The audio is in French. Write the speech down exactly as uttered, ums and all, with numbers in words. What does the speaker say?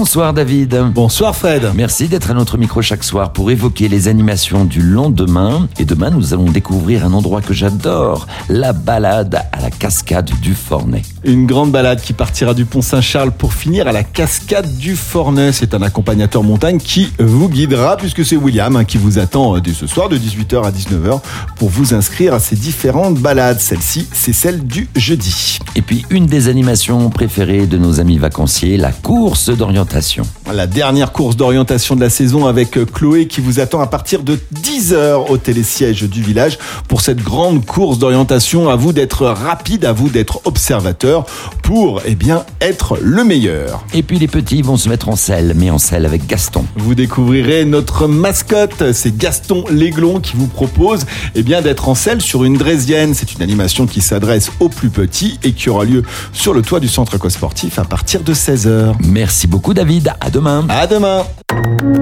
Bonsoir David. Bonsoir Fred. Merci d'être à notre micro chaque soir pour évoquer les animations du lendemain. Et demain, nous allons découvrir un endroit que j'adore, la balade à la cascade du Fornay. Une grande balade qui partira du Pont Saint-Charles pour finir à la cascade du Fornay. C'est un accompagnateur montagne qui vous guidera, puisque c'est William hein, qui vous attend dès ce soir de dix-huit heures à dix-neuf heures pour vous inscrire à ces différentes balades. Celle-ci, c'est celle du jeudi. Et puis, une des animations préférées de nos amis vacanciers, la course d'orientation. La dernière course d'orientation de la saison avec Chloé qui vous attend à partir de dix heures au télésiège du village pour cette grande course d'orientation. À vous d'être rapide, à vous d'être observateur pour eh bien, être le meilleur. Et puis les petits vont se mettre en selle, mais en selle avec Gaston. Vous découvrirez notre mascotte, c'est Gaston l'Aiglon qui vous propose eh bien, d'être en selle sur une draisienne. C'est une animation qui s'adresse aux plus petits et qui aura lieu sur le toit du centre aquasportif à partir de seize heures. Merci beaucoup David, à demain. À demain.